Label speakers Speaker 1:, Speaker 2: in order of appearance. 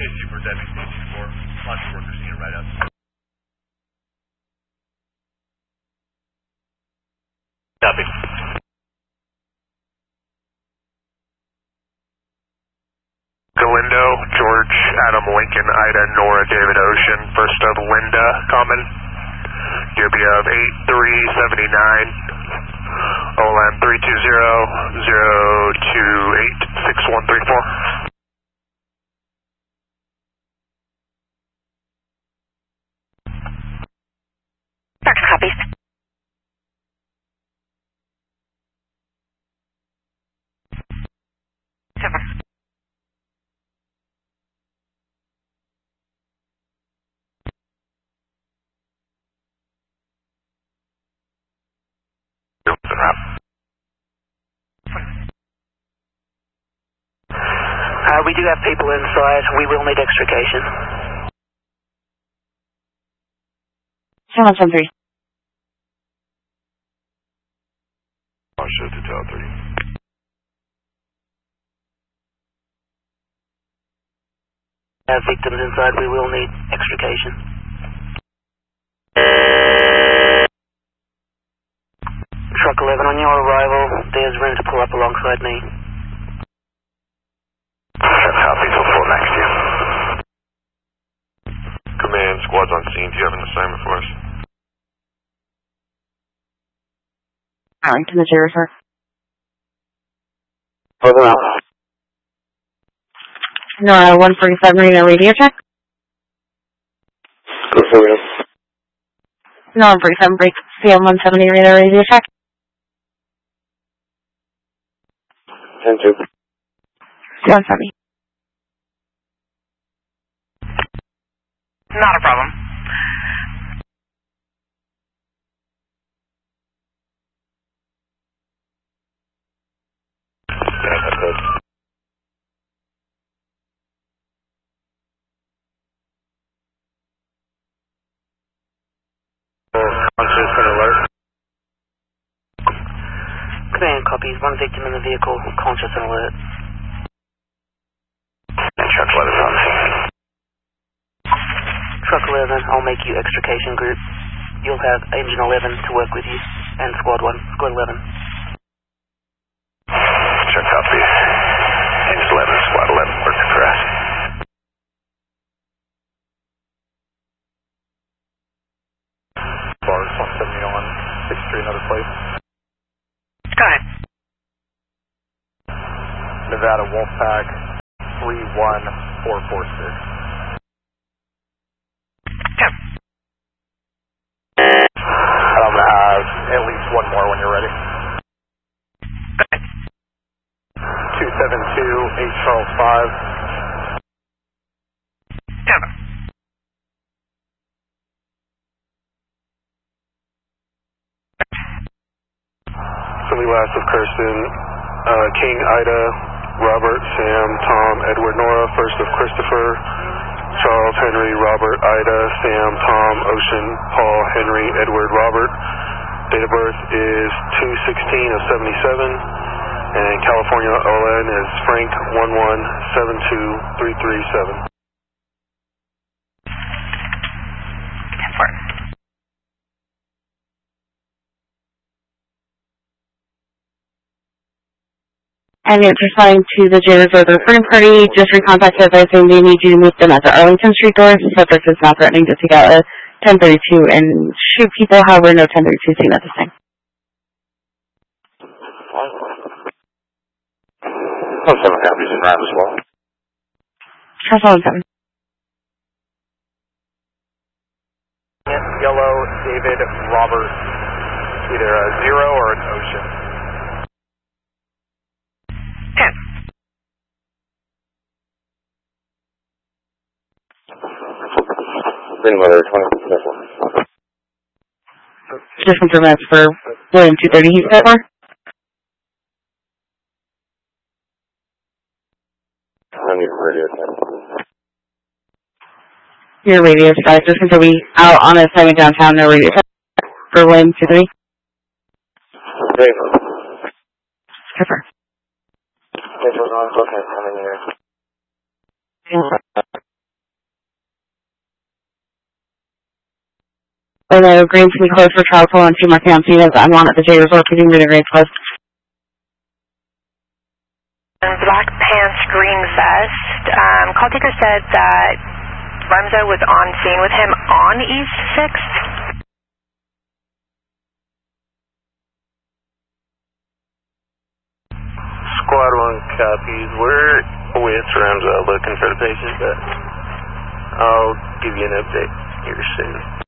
Speaker 1: Super Debbie Station 4. Launch workers unit right up. Copy.
Speaker 2: Galindo, George, Adam, Lincoln, Ida, Nora, David, Ocean. First of Linda, common. DOB of 8379. OLM 320-028-6134.
Speaker 3: Copy. Super.
Speaker 4: We do have people inside. We will need extrication.
Speaker 3: 7173.
Speaker 2: Show to Tower 30.
Speaker 4: Have victims inside. We will need extrication. Truck 11, on your arrival, there's room to pull up alongside me.
Speaker 2: Copy, till 4 next to you. Command, squad's on scene. Do you have an assignment for us?
Speaker 3: Arlington, the J refer.
Speaker 2: Over out.
Speaker 3: Nora 147, reading a radio check.
Speaker 2: Go for it.
Speaker 3: Nora 147, break CM 170, reading a radio check.
Speaker 2: 10-2.
Speaker 3: 170.
Speaker 4: Not a problem.
Speaker 2: Conscious and alert.
Speaker 4: Command copies. One victim in the vehicle, conscious and alert.
Speaker 2: And truck 11 on scene.
Speaker 4: Truck 11, I'll make you extrication group. You'll have engine 11 to work with you, and squad 11.
Speaker 2: Check copy. Engine 11, squad 11, working for us. Bars 170 on 6th Street, another place.
Speaker 4: Go ahead.
Speaker 2: Nevada Wolfpack 31446. I'm going to have at least one more when you're ready. 272 8 Charles 5. Philly last of Kirsten, King, Ida, Robert, Sam, Tom, Edward, Nora, first of Christopher, Charles, Henry, Robert, Ida, Sam, Tom, Ocean, Paul, Henry, Edward, Robert. Date of birth is 2/16 of 77, and California ON is Frank 1172337.
Speaker 3: And it's responding to the J reserve recruiting party. Just recontact advising they need you to meet them at the Arlington Street door. The subject is not threatening to take out a 1032 and shoot people. However, no 1032 seen at this time.
Speaker 2: Oh, 7 copies in round as well.
Speaker 3: Charles 7.
Speaker 2: Yellow, David, Robert, either a 0 or an Ocean.
Speaker 4: 10.
Speaker 2: Green weather, 20.
Speaker 3: Just confirm that's for William 230 he's set for.
Speaker 2: On your radio time.
Speaker 3: Your radio strike, just until we out on assignment downtown, no radio strike for William 230. Confirm.
Speaker 2: This was on, okay, coming here.
Speaker 3: I know Green to be closed for trial pool and 2 marking on scene as I'm on at the J Resort, keeping reading grades closed.
Speaker 5: Black Pants Green Vest. Call taker said that Remzo was on scene with him on East 6th.
Speaker 2: Squad 1 copies. We're with Remzo looking for the patient, but I'll give you an update here soon.